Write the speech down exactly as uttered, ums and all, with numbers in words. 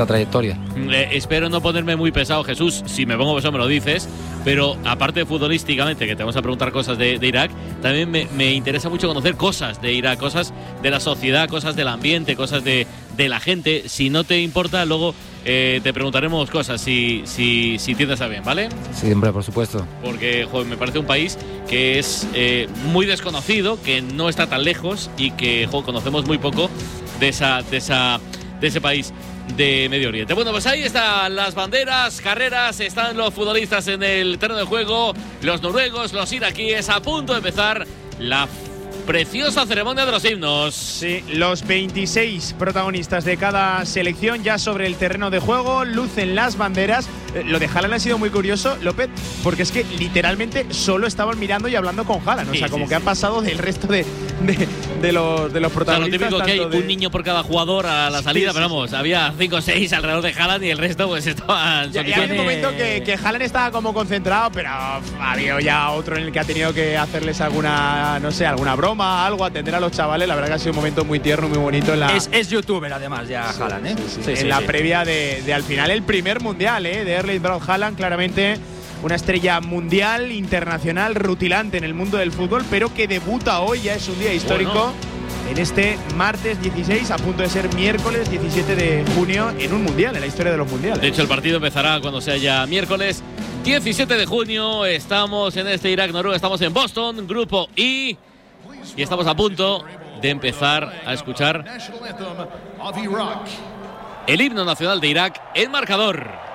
la trayectoria. Eh, espero no ponerme muy pesado, Jesús. Si me pongo pesado me lo dices. Pero aparte de futbolísticamente, que te vamos a preguntar cosas de, de Irak, también me, me interesa mucho conocer cosas de Irak, cosas de la sociedad, cosas del ambiente, cosas de, de la gente. Si no te importa, luego eh, te preguntaremos cosas si, si, si tiendes a bien, ¿vale? Sí, hombre, por supuesto. Porque joder, me parece un país que es eh, muy desconocido, que no está tan lejos y que joder, conocemos muy poco de esa, de esa, de ese país de Medio Oriente. Bueno, pues ahí están las banderas, carreras, están los futbolistas en el terreno de juego, los noruegos, los iraquíes, a punto de empezar la preciosa ceremonia de los himnos. Sí, los veintiséis protagonistas de cada selección ya sobre el terreno de juego, lucen las banderas. Eh, lo de Haaland ha sido muy curioso, López, porque es que literalmente solo estaban mirando y hablando con Haaland. O sea, sí, como sí, que sí. han pasado del resto de, de, de, los, de los protagonistas. O sea, lo típico que hay de... un niño por cada jugador a la salida, sí, sí, pero vamos, sí. había cinco o seis alrededor de Haaland y el resto pues estaban… Ya, ya hay un momento que, que Haaland estaba como concentrado, pero había ya otro en el que ha tenido que hacerles alguna, no sé, alguna broma, algo, atender a los chavales. La verdad que ha sido un momento muy tierno, muy bonito. En la, es, es youtuber además ya sí, Haaland, ¿eh? Sí, sí, sí, en sí, la sí. previa de, de al final el primer mundial, ¿eh? De Erling Braut Haaland, claramente una estrella mundial, internacional, rutilante en el mundo del fútbol, pero que debuta hoy, ya es un día histórico. Bueno. En este martes dieciséis, a punto de ser miércoles diecisiete de junio, en un mundial, en la historia de los mundiales. De hecho, el partido empezará cuando sea ya miércoles diecisiete de junio. Estamos en este Irak-Noruega, estamos en Boston, grupo I, y estamos a punto de empezar a escuchar el himno nacional de Irak en marcador.